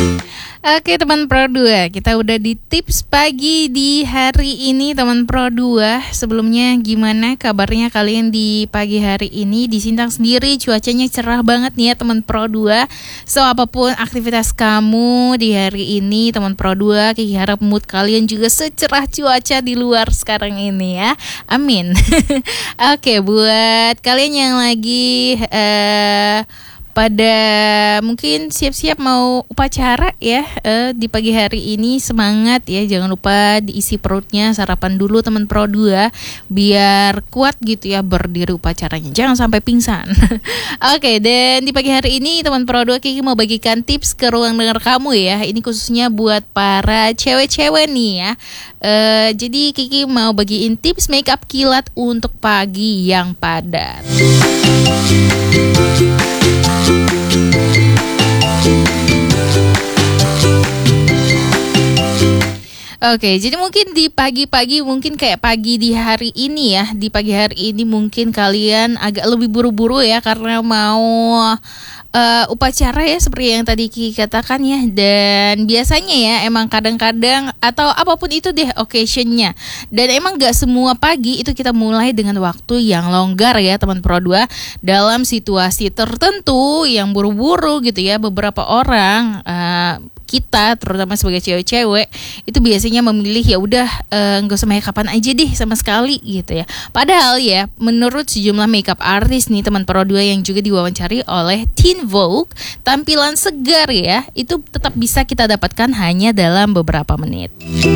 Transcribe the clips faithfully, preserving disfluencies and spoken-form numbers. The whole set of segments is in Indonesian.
Oke teman Pro dua, kita udah di tips pagi di hari ini teman Pro dua. Sebelumnya gimana kabarnya kalian di pagi hari ini? Di Sintang sendiri cuacanya cerah banget nih ya teman Pro dua. So apapun aktivitas kamu di hari ini teman Pro dua, Kiki harap mood kalian juga secerah cuaca di luar sekarang ini ya. Amin. Oke, buat kalian yang lagi uh, pada mungkin siap-siap mau upacara ya eh, di pagi hari ini, semangat ya, jangan lupa diisi perutnya, sarapan dulu teman Pro dua biar kuat gitu ya berdiri upacaranya, jangan sampai pingsan. Oke, dan di pagi hari ini teman Pro dua, Kiki mau bagikan tips ke ruang dengar kamu ya, ini khususnya buat para cewek-cewek nih ya. eh, jadi Kiki mau bagiin tips makeup kilat untuk pagi yang padat. Oke, jadi mungkin di pagi-pagi, mungkin kayak pagi di hari ini ya, di pagi hari ini mungkin kalian agak lebih buru-buru ya karena mau uh, upacara ya seperti yang tadi Kiki katakan ya. Dan biasanya ya emang kadang-kadang atau apapun itu deh occasionnya. Dan emang gak semua pagi itu kita mulai dengan waktu yang longgar ya teman Pro dua. Dalam situasi tertentu yang buru-buru gitu ya, beberapa orang uh, kita terutama sebagai cewek-cewek itu biasanya memilih ya udah nggak uh, usah make upan aja deh sama sekali gitu ya. Padahal ya menurut sejumlah makeup artis nih teman Pro dua yang juga diwawancari oleh Teen Vogue, tampilan segar ya itu tetap bisa kita dapatkan hanya dalam beberapa menit.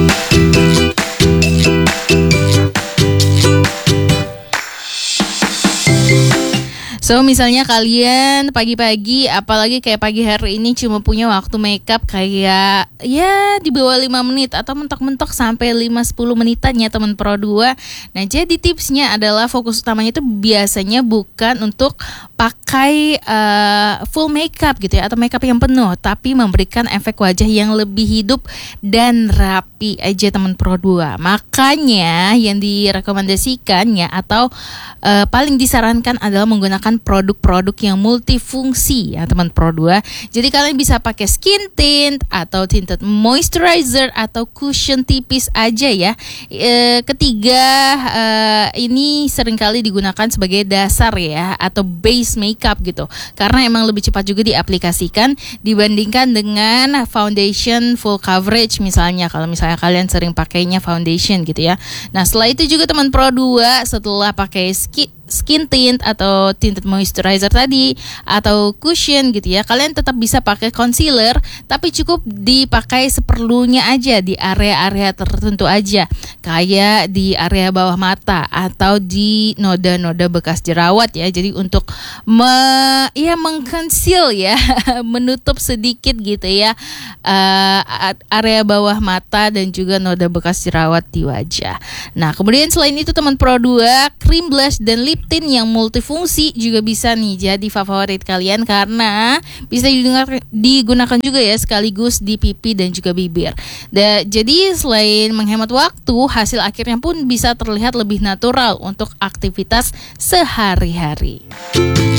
So misalnya kalian pagi-pagi, apalagi kayak pagi hari ini cuma punya waktu makeup kayak ya di bawah lima menit atau mentok-mentok sampai lima sampai sepuluh menitan ya teman Pro dua. Nah jadi tipsnya adalah fokus utamanya itu biasanya bukan untuk pakai uh, full makeup gitu ya atau makeup yang penuh, tapi memberikan efek wajah yang lebih hidup dan rapi aja teman Pro dua. Makanya yang direkomendasikan ya atau uh, paling disarankan adalah menggunakan produk-produk yang multifungsi ya teman Pro dua. Jadi kalian bisa pakai skin tint atau tinted moisturizer atau cushion tipis aja ya. E, ketiga e, ini seringkali digunakan sebagai dasar ya atau base makeup gitu. Karena emang lebih cepat juga diaplikasikan dibandingkan dengan foundation full coverage misalnya. Kalau misalnya kalian sering pakainya foundation gitu ya. Nah setelah itu juga teman Pro dua, setelah pakai skin skin tint atau tinted moisturizer tadi atau cushion gitu ya, kalian tetap bisa pakai concealer tapi cukup dipakai seperlunya aja di area-area tertentu aja, kayak di area bawah mata atau di noda-noda bekas jerawat ya. Jadi untuk me, ya mengconceal ya menutup sedikit gitu ya uh, area bawah mata dan juga noda bekas jerawat di wajah. Nah kemudian selain itu teman Pro dua, cream blush dan lip tint yang multifungsi juga bisa nih jadi favorit kalian karena bisa digunakan, digunakan juga ya sekaligus di pipi dan juga bibir. Da, jadi selain menghemat waktu, hasil akhirnya pun bisa terlihat lebih natural untuk aktivitas sehari-hari.